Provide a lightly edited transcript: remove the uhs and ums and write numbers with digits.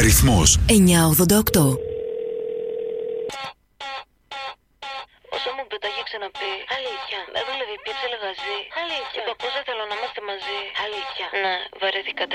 Αριθμός 988. Όσο μου πετάγει ξαναπεί. Αλήθεια. Δεν δούλευε η πίψη λεγαζή. Αλήθεια. Και το πώς δεν θέλω να είμαστε μαζί. Αλήθεια. Ναι, βαρέθηκα.